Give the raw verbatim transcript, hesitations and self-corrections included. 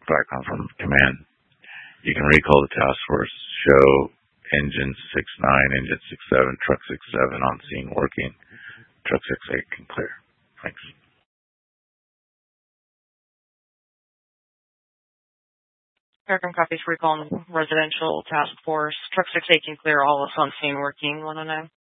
background from command. You can recall the task force, show engine six nine, engine six seven, truck six seven on scene working. Truck six eight can clear. Thanks. Paragon copies recall residential task force. Truck six eight can clear, all is on scene working. one oh nine.